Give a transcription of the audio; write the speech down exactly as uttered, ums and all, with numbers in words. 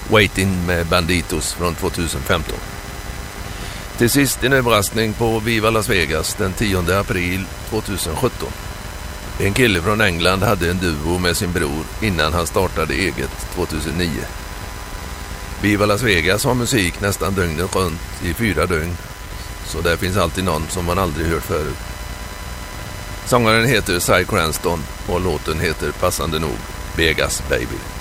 Waiting med Banditos från tjugohundrafemton. Till sist en överraskning på Viva Las Vegas den tionde april tjugosjutton. En kille från England hade en duo med sin bror innan han startade eget tjugohundranio. Viva Las Vegas har musik nästan dygnet runt i fyra dygn, så där finns alltid någon som man aldrig hört förut. Sångaren heter Cy Cranston och låten heter passande nog Vegas Baby.